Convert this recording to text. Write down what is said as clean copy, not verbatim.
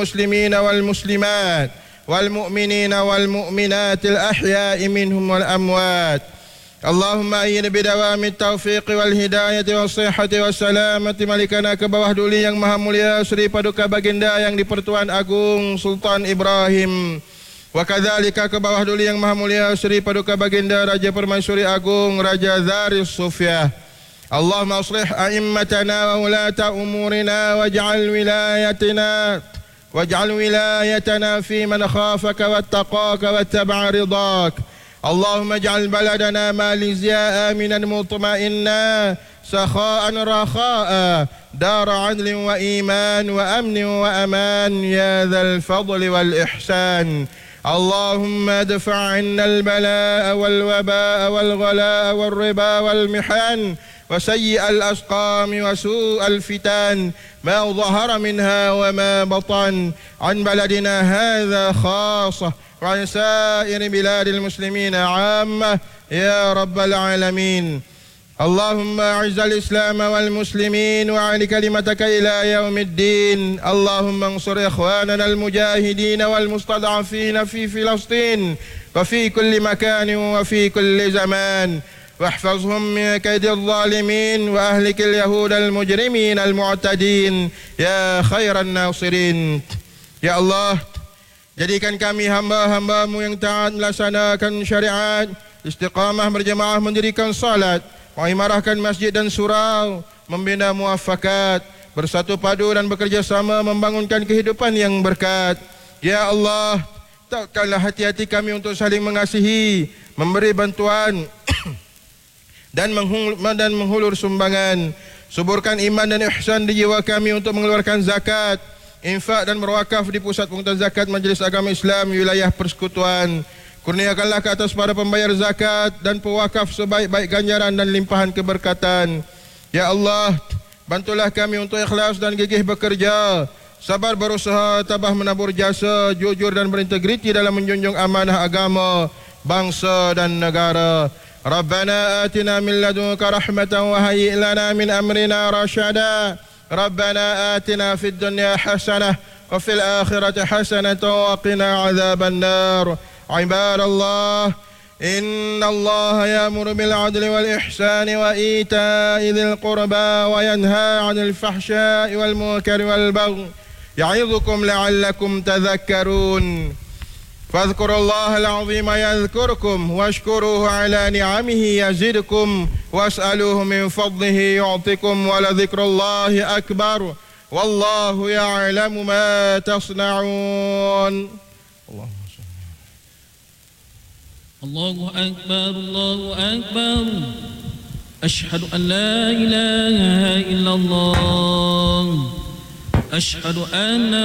المسلمين والمسلمات والمؤمنين والمؤمنات الأحياء منهم والأموات. اللهم أيد بدوام التaufiq والhidayah والصحة والسلامة Malikana ke bawah duli yang maha mulia Sri Paduka Baginda yang di-Pertuan Agung Sultan Ibrahim. Wa kadzalika ke bawah duli yang maha mulia Sri Paduka Baginda Raja Permaisuri Agung Raja Zaris Sufyah. Allahumma aslih a'immatana wa ulata umurina waj'al wilayatana fi man khafaka wattaqaka wattaba'a ridak. اللهم اجعل بلدنا ماليزيا آمنا مطمئنا سخاء رخاء دار عدل وإيمان وأمن وأمان يا ذا الفضل والإحسان. اللهم ادفع عنا البلاء والوباء والغلاء والربا والمحن وسيء الأسقام وسوء الفتن ما ظهر منها وما بطن عن بلدنا هذا خاصة وعن سائر بلاد المسلمين عامة يا رب العالمين. اللهم أعز الإسلام والمسلمين وأعل كلمتك إلى يوم الدين. اللهم انصر إخواننا المجاهدين والمستضعفين في فلسطين وفي كل مكان وفي كل زمان واحفظهم من كيد الظالمين وأهلك اليهود المجرمين المعتدين يا خير الناصرين. Ya Allah, jadikan kami hamba-hambamu yang taat melaksanakan syariat, istiqamah berjamaah mendirikan salat, mengimarahkan masjid dan surau, membina muafakat, bersatu padu dan bekerja sama membangunkan kehidupan yang berkat. Ya Allah, takkanlah hati-hati kami untuk saling mengasihi, memberi bantuan dan menghulur sumbangan. Suburkan iman dan ihsan di jiwa kami untuk mengeluarkan zakat, infak dan berwakaf di pusat pengutan zakat Majlis Agama Islam wilayah persekutuan. Kurniakanlah ke atas para pembayar zakat dan pewakaf sebaik-baik ganjaran dan limpahan keberkatan. Ya Allah, bantulah kami untuk ikhlas dan gigih bekerja, sabar berusaha, tabah menabur jasa, jujur dan berintegriti dalam menjunjung amanah agama, bangsa dan negara. Rabbana atina min ladunka rahmatan wa hayyi' lana min amrina rashada. Rabbana atina fid dunya hasanah wa fil akhirati hasanah wa qina adzaban nar. Ibadallah, inna Allah ya'muru bil 'adli wal ihsani wa ita'i dzil qurba wa yanha 'anil fahsya'i wal munkari wal baghi ya'idhukum la'allakum tadhakkarun. فاذكروا الله العظيم يذكركم واشكروه على نعمه يزدكم واسألوه من فضله يعطكم ولذكر الله أكبر والله يعلم ما تصنعون. الله أكبر الله أكبر أشهد أن لا إله إلا الله أشهد أن